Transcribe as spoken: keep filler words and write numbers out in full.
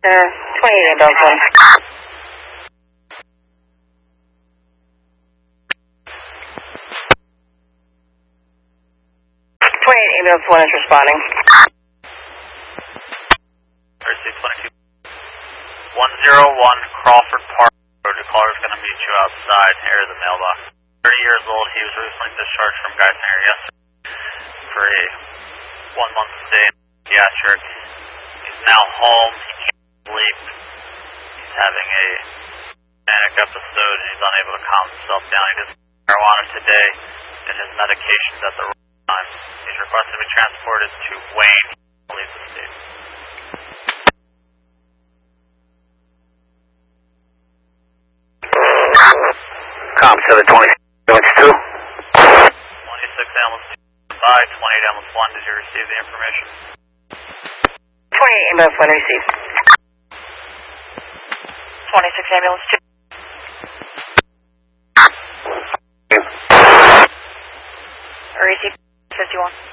Uh, twenty-eight ambulance one. twenty-eight ambulance one is responding. R C twenty-two. one oh one Crawford Park Road. The caller's going to meet you outside near the mailbox. thirty years old. He was recently discharged from Geisinger yesterday for a one-month stay in pediatric. He's now home. He can't sleep. He's having a manic episode and he's unable to calm himself down. He does marijuana today and his medications at the wrong time. He's requested to be transported to Wayne. He'll leave the state. Com seven twenty, ambulance two. twenty-six ambulance two by twenty-eight ambulance one. Did you receive the information? twenty-eight ambulance one received. twenty-six ambulance two. Receive fifty-one.